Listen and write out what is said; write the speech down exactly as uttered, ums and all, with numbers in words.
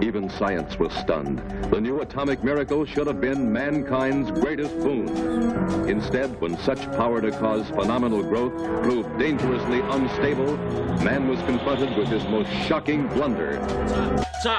Even science was stunned. The new atomic miracle should have been mankind's greatest boon. Instead, when such power to cause phenomenal growth proved dangerously unstable, man was confronted with his most shocking blunder. 자,